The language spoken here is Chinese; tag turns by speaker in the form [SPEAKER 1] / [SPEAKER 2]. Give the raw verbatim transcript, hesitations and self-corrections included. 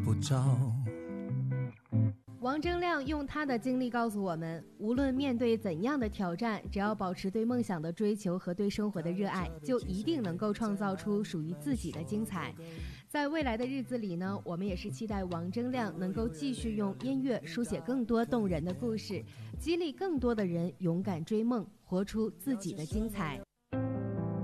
[SPEAKER 1] 不着。
[SPEAKER 2] 王铮亮用他的经历告诉我们，无论面对怎样的挑战，只要保持对梦想的追求和对生活的热爱，就一定能够创造出属于自己的精彩。在未来的日子里呢，我们也是期待王铮亮能够继续用音乐书写更多动人的故事，激励更多的人勇敢追梦，活出自己的精彩。